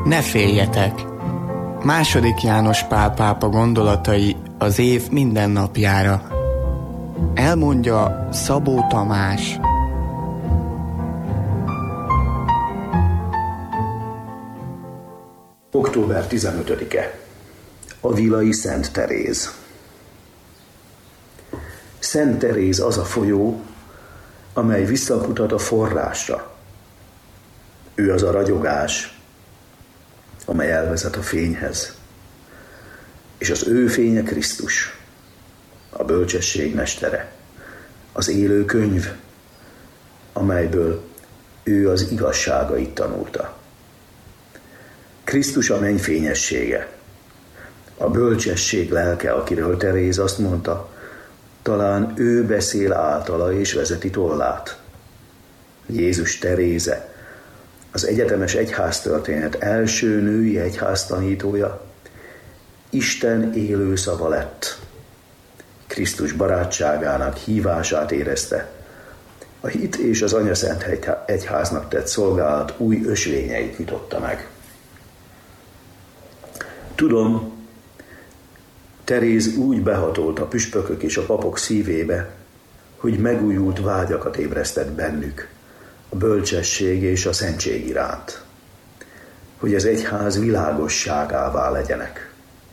Ne féljetek! II. János Pál pápa gondolatai az év minden napjára. Elmondja Szabó Tamás. Október 15-e. Avilai Szent Teréz. Szent Teréz az a folyó, amely visszamutat a forrásra. Ő az a ragyogás, amely elvezet a fényhez. És az ő fénye Krisztus, a bölcsesség mestere, az élő könyv, amelyből ő az igazságait tanulta. Krisztus a menny fényessége, a bölcsesség lelke, akiről Teréz azt mondta, talán ő beszél általa és vezeti tollát. Jézus Teréze, az egyetemes egyháztörténet első női egyháztanítója, Isten élő szava lett. Krisztus barátságának hívását érezte. A hit és az Anyaszent Egyháznak tett szolgálat új ösvényeit nyitotta meg. Tudom, Teréz úgy behatolt a püspökök és a papok szívébe, hogy megújult vágyakat ébresztett bennük a bölcsesség és a szentség iránt, hogy az egyház világosságává legyenek.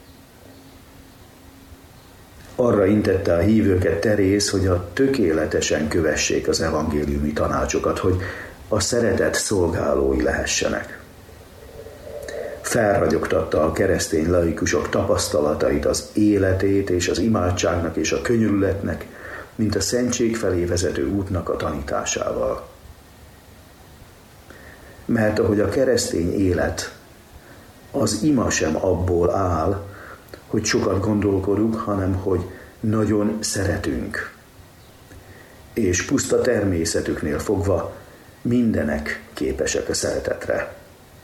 Arra intette a hívőket Teréz, hogy a tökéletesen kövessék az evangéliumi tanácsokat, hogy a szeretet szolgálói lehessenek. Felragyogtatta a keresztény laikusok tapasztalatait, az életét és az imádságnak és a könyörületnek, mint a szentség felé vezető útnak a tanításával. Mert ahogy a keresztény élet, az ima sem abból áll, hogy sokat gondolkodunk, hanem hogy nagyon szeretünk. És puszta természetüknél fogva mindenek képesek a szeretetre.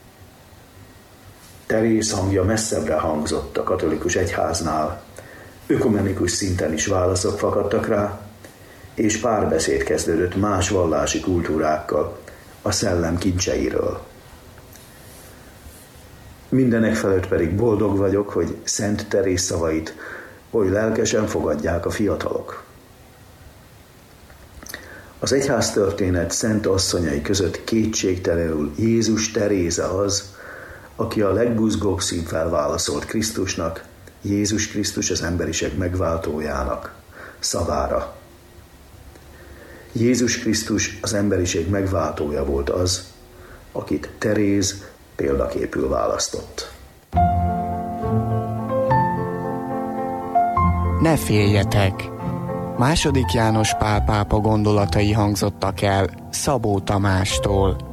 Teréz hangja messzebbre hangzott a katolikus egyháznál, ökumenikus szinten is válaszok fakadtak rá, és párbeszéd kezdődött más vallási kultúrákkal a szellem kincseiről. Mindenek felett pedig boldog vagyok, hogy Szent Teréz szavait oly lelkesen fogadják a fiatalok. Az egyháztörténet szent asszonyai között kétségtelenül Jézus Teréze az, aki a legbuzgóbb szívvel válaszolt Krisztusnak, Jézus Krisztus az emberiség megváltójának szavára. Jézus Krisztus az emberiség megváltója volt az, akit Teréz példaképül választott. Ne féljetek! II. János Pál pápa gondolatai hangzottak el Szabó Tamástól.